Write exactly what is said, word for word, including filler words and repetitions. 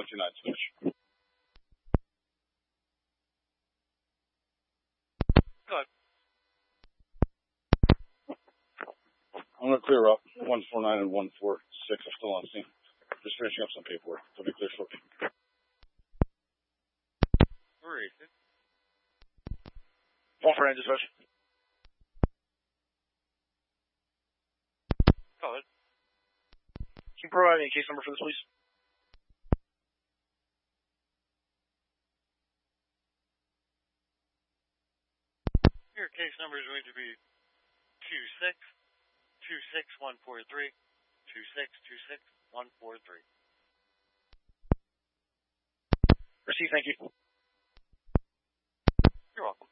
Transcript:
two nine switch. Go ahead. I'm going to clear up one four nine and one four six. I'm still on scene. Just finishing up some paperwork. It'll be clear shortly. Where is it? Phone for any dispatch. Go ahead. Can you provide me a case number for this, please? Your case number is going to be two six two six one four three two six two six one four three. Receive, thank you. You're welcome.